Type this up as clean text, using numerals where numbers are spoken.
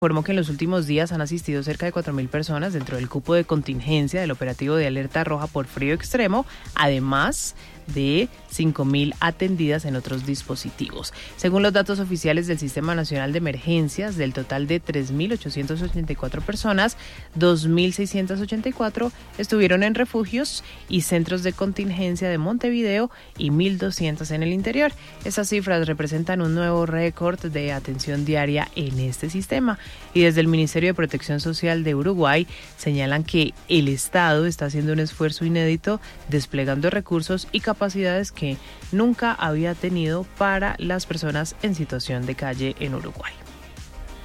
Informó que en los últimos días han asistido cerca de 4.000 personas dentro del cupo de contingencia del operativo de alerta roja por frío extremo, además de 5.000 atendidas en otros dispositivos. Según los datos oficiales del Sistema Nacional de Emergencias, del total de 3.884 personas, 2.684 estuvieron en refugios y centros de contingencia de Montevideo y 1.200 en el interior. Esas cifras representan un nuevo récord de atención diaria en este sistema. Y desde el Ministerio de Protección Social de Uruguay señalan que el Estado está haciendo un esfuerzo inédito desplegando recursos y capacidades que nunca había tenido para las personas en situación de calle en Uruguay.